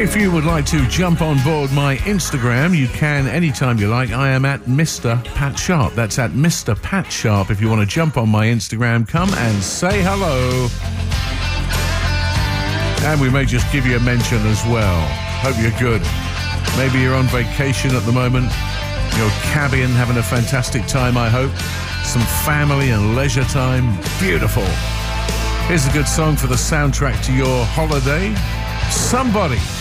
If you would like to jump on board my Instagram, you can anytime you like. I am at Mr. Pat Sharp. That's at Mr. Pat Sharp. If you want to jump on my Instagram, come and say hello. And we may just give you a mention as well. Hope you're good. Maybe you're on vacation at the moment. You're cabbing, having a fantastic time, I hope. Some family and leisure time. Beautiful. Here's a good song for the soundtrack to your holiday. Somebody.